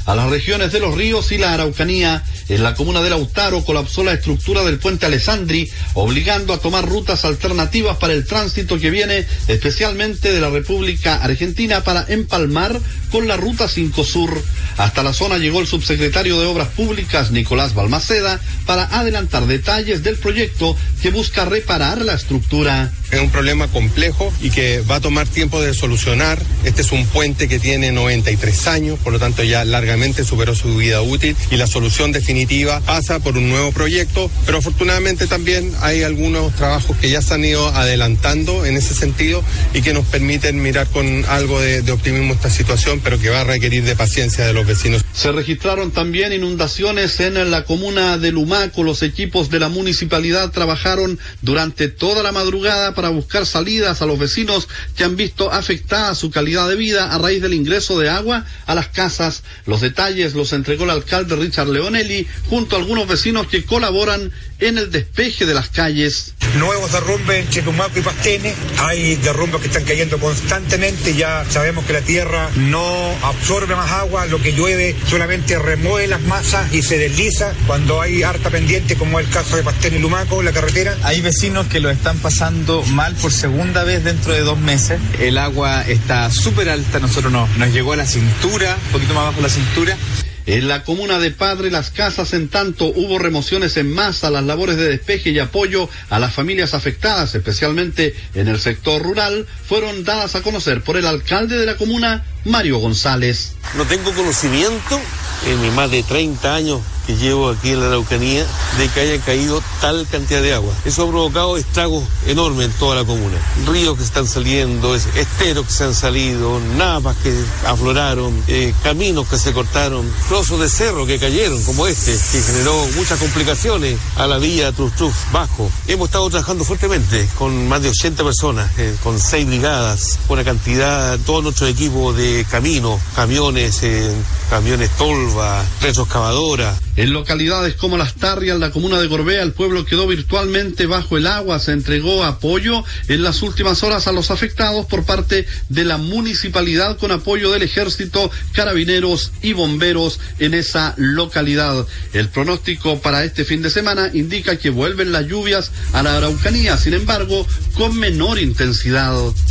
a las regiones de Los Ríos y la Araucanía. En la comuna de Lautaro colapsó la estructura del puente Alessandri, obligando a tomar rutas alternativas para el tránsito que viene especialmente de la República Argentina para empalmar con la Ruta 5 Sur. Hasta la zona llegó el subsecretario de Obras Públicas, Nicolás Balmaceda, para adelantar detalles del proyecto que busca reparar la estructura. Es un problema complejo y que va a tomar tiempo de solucionar. Este es un puente que tiene 93 años, por lo tanto ya largamente superó su vida útil y la solución definitiva pasa por un nuevo proyecto, pero afortunadamente también hay algunos trabajos que ya se han ido adelantando en ese sentido y que nos permiten mirar con algo de optimismo esta situación, pero que va a requerir de paciencia de los vecinos. Se registraron también inundaciones en la comuna de Lumaco. Los equipos de la municipalidad trabajaron durante toda la madrugada para buscar salidas a los vecinos que han visto afectada su calidad de vida a raíz del ingreso de agua a las casas. Los detalles los entregó el alcalde Richard Leonelli junto a algunos vecinos que colaboran en el despeje de las calles. Nuevos derrumbes entre Lumaco y Pastene. Hay derrumbes que están cayendo constantemente. Ya sabemos que la tierra no absorbe más agua. Lo que llueve solamente remueve las masas y se desliza. Cuando hay harta pendiente, como es el caso de Pastene y Lumaco, la carretera. Hay vecinos que lo están pasando mal por segunda vez dentro de 2 meses. El agua está súper alta. Nosotros nos llegó a la cintura, un poquito más abajo de la cintura. En la comuna de Padre Las Casas, en tanto, hubo remociones en masa. Las labores de despeje y apoyo a las familias afectadas, especialmente en el sector rural, fueron dadas a conocer por el alcalde de la comuna, Mario González. No tengo conocimiento, en mis más de 30 años que llevo aquí en la Araucanía, de que haya caído tal cantidad de agua. Eso ha provocado estragos enormes en toda la comuna. Ríos que están saliendo, esteros que se han salido, napas que afloraron, caminos que se cortaron, trozos de cerro que cayeron, como este, que generó muchas complicaciones a la vía Truf Bajo. Hemos estado trabajando fuertemente con más de 80 personas, con 6 brigadas, una cantidad, todo nuestro equipo de caminos, camiones tolva, retroexcavadora. En localidades como Las Tarrias, en la comuna de Gorbea, el pueblo quedó virtualmente bajo el agua. Se entregó apoyo en las últimas horas a los afectados por parte de la municipalidad con apoyo del ejército, carabineros y bomberos en esa localidad. El pronóstico para este fin de semana indica que vuelven las lluvias a la Araucanía, sin embargo, con menor intensidad.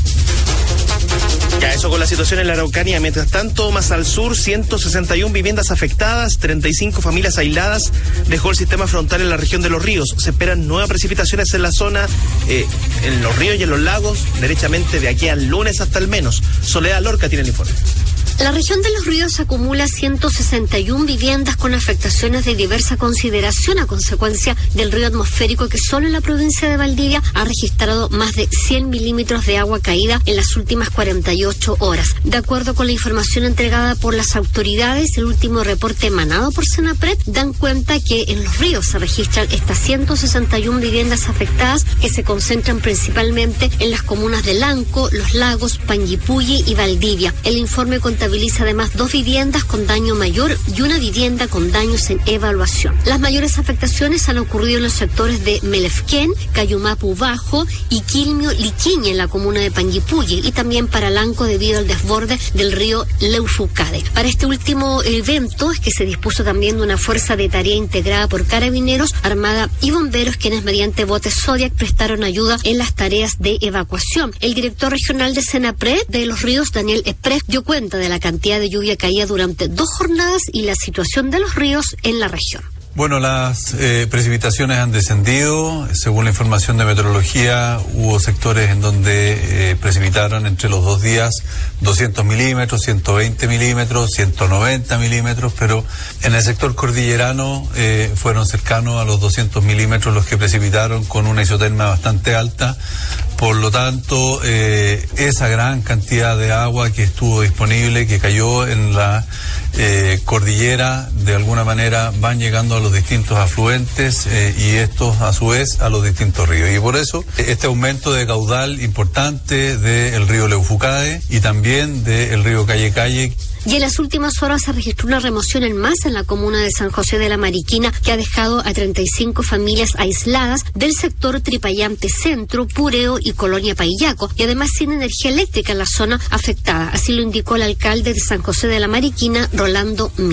Ya, eso con la situación en la Araucanía. Mientras tanto, más al sur, 161 viviendas afectadas, 35 familias aisladas, dejó el sistema frontal en la región de Los Ríos. Se esperan nuevas precipitaciones en la zona, en los ríos y en los lagos, derechamente de aquí al lunes hasta el menos. Soledad Lorca tiene el informe. La región de Los Ríos acumula 161 viviendas con afectaciones de diversa consideración a consecuencia del río atmosférico que solo en la provincia de Valdivia ha registrado más de 100 milímetros de agua caída en las últimas 48 horas. De acuerdo con la información entregada por las autoridades, el último reporte emanado por Senapred dan cuenta que en Los Ríos se registran estas 161 viviendas afectadas que se concentran principalmente en las comunas de Lanco, Los Lagos, Panguipulli y Valdivia. El informe contabiliza además 2 viviendas con daño mayor y una vivienda con daños en evaluación. Las mayores afectaciones han ocurrido en los sectores de Melefquén, Cayumapu Bajo y Quilmio Liquiñe en la comuna de Panguipulli y también Paralanco debido al desborde del río Leufucade. Para este último evento es que se dispuso también de una fuerza de tarea integrada por carabineros, armada y bomberos quienes mediante botes Zodiac prestaron ayuda en las tareas de evacuación. El director regional de Senapred de Los Ríos, Daniel Esprez, dio cuenta de la cantidad de lluvia caída durante 2 jornadas y la situación de los ríos en la región. Bueno, las precipitaciones han descendido. Según la información de meteorología, hubo sectores en donde precipitaron entre los 2 días 200 milímetros, 120 milímetros, 190 milímetros, pero en el sector cordillerano fueron cercanos a los 200 milímetros los que precipitaron con una isoterma bastante alta. Por lo tanto, esa gran cantidad de agua que estuvo disponible, que cayó en la cordillera, de alguna manera van llegando a los distintos afluentes y estos a su vez a los distintos ríos. Y por eso este aumento de caudal importante del río Leufucade y también del río Calle. Y en las últimas horas se registró una remoción en masa en la comuna de San José de la Mariquina que ha dejado a 35 familias aisladas del sector Tripayante Centro, Pureo y Colonia Paillaco, y además sin energía eléctrica en la zona afectada. Así lo indicó el alcalde de San José de la Mariquina, Rolando Mí.